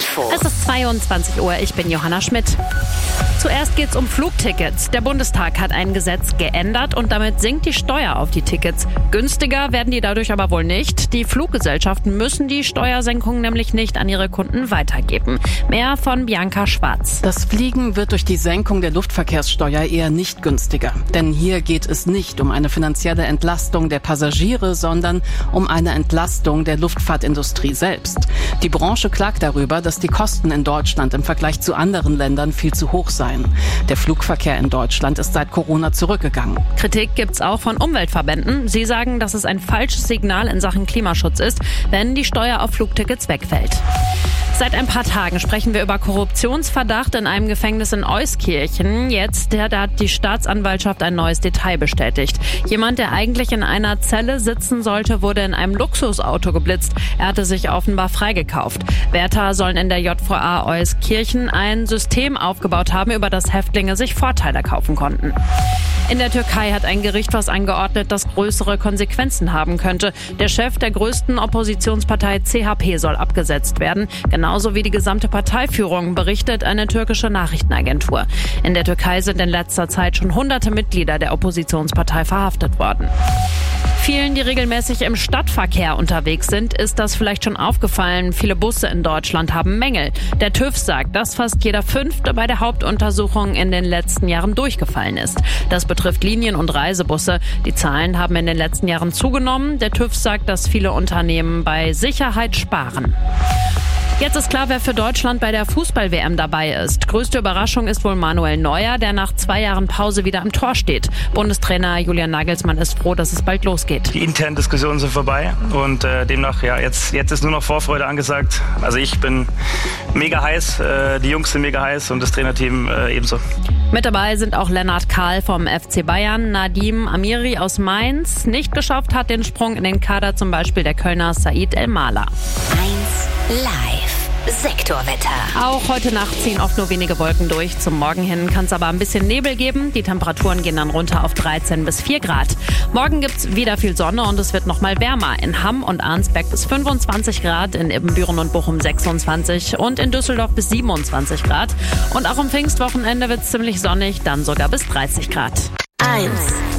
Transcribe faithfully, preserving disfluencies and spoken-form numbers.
Info. Es ist zweiundzwanzig Uhr, ich bin Johanna Schmidt. Zuerst geht's um Flugtickets. Der Bundestag hat ein Gesetz geändert und damit sinkt die Steuer auf die Tickets. Günstiger werden die dadurch aber wohl nicht. Die Fluggesellschaften müssen die Steuersenkung nämlich nicht an ihre Kunden weitergeben. Mehr von Bianca Schwarz. Das Fliegen wird durch die Senkung der Luftverkehrssteuer eher nicht günstiger. Denn hier geht es nicht um eine finanzielle Entlastung der Passagiere, sondern um eine Entlastung der Luftfahrtindustrie selbst. Die Branche klagt darüber, dass die Kosten in Deutschland im Vergleich zu anderen Ländern viel zu hoch seien. Der Flugverkehr in Deutschland ist seit Corona zurückgegangen. Kritik gibt's auch von Umweltverbänden. Sie sagen, dass es ein falsches Signal in Sachen Klimaschutz ist, wenn die Steuer auf Flugtickets wegfällt. Seit ein paar Tagen sprechen wir über Korruptionsverdacht in einem Gefängnis in Euskirchen. Jetzt da hat die Staatsanwaltschaft ein neues Detail bestätigt. Jemand, der eigentlich in einer Zelle sitzen sollte, wurde in einem Luxusauto geblitzt. Er hatte sich offenbar freigekauft. Wärter sollen in der J V A Euskirchen ein System aufgebaut haben, über das Häftlinge sich Vorteile kaufen konnten. In der Türkei hat ein Gericht was angeordnet, das größere Konsequenzen haben könnte. Der Chef der größten Oppositionspartei C H P soll abgesetzt werden. Genauso wie die gesamte Parteiführung, berichtet eine türkische Nachrichtenagentur. In der Türkei sind in letzter Zeit schon hunderte Mitglieder der Oppositionspartei verhaftet worden. Vielen, die regelmäßig im Stadtverkehr unterwegs sind, ist das vielleicht schon aufgefallen. Viele Busse in Deutschland haben Mängel. Der TÜV sagt, dass fast jeder Fünfte bei der Hauptuntersuchung in den letzten Jahren durchgefallen ist. Das betrifft Linien- und Reisebusse. Die Zahlen haben in den letzten Jahren zugenommen. Der TÜV sagt, dass viele Unternehmen bei Sicherheit sparen. Jetzt ist klar, wer für Deutschland bei der Fußball-W M dabei ist. Größte Überraschung ist wohl Manuel Neuer, der nach zwei Jahren Pause wieder im Tor steht. Bundestrainer Julian Nagelsmann ist froh, dass es bald losgeht. Die internen Diskussionen sind vorbei und äh, demnach, ja, jetzt, jetzt ist nur noch Vorfreude angesagt. Also ich bin mega heiß, äh, die Jungs sind mega heiß und das Trainerteam äh, ebenso. Mit dabei sind auch Lennart Kahl vom F C Bayern, Nadim Amiri aus Mainz. Nicht geschafft hat den Sprung in den Kader zum Beispiel der Kölner Said El-Mala. eins Live. Sektorwetter. Auch heute Nacht ziehen oft nur wenige Wolken durch. Zum Morgen hin kann es aber ein bisschen Nebel geben. Die Temperaturen gehen dann runter auf dreizehn bis vier Grad. Morgen gibt's wieder viel Sonne und es wird noch mal wärmer. In Hamm und Arnsberg bis fünfundzwanzig Grad, in Ibbenbüren und Bochum sechsundzwanzig und in Düsseldorf bis siebenundzwanzig Grad. Und auch am Pfingstwochenende wird's ziemlich sonnig, dann sogar bis dreißig Grad. eins